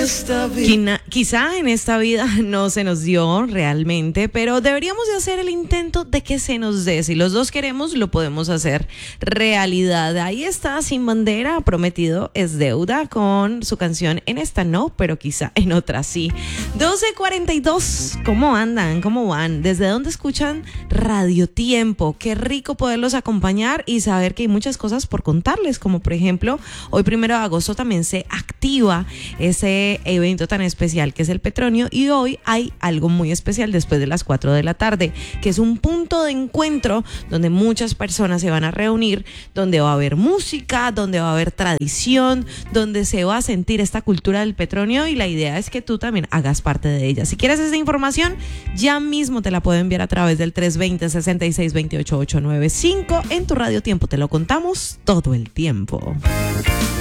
esta vida. Quizá en esta vida no se nos dio realmente, pero deberíamos de hacer el intento de que se nos dé. Si los dos queremos, lo podemos hacer realidad. Ahí está Sin Bandera, Prometido es Deuda, con su canción En esta no, pero quizá en otra sí. 12:42, ¿cómo andan? ¿Cómo van? ¿Desde dónde escuchan Radio Tiempo? Qué rico poderlos acompañar y saber que hay muchas cosas por contarles, como por ejemplo, hoy 1 de agosto también se activa ese evento tan especial que es el Petronio, y hoy hay algo muy especial después de las 4 de la tarde, que es un punto de encuentro donde muchas personas se van a reunir, donde va a haber música, donde va a haber tradición, donde se va a sentir esta cultura del Petronio, y la idea es que tú también hagas parte de ella. Si quieres esa información, ya mismo te la puedo enviar a través del 320-6628-895. En tu Radio Tiempo te lo contamos todo el tiempo.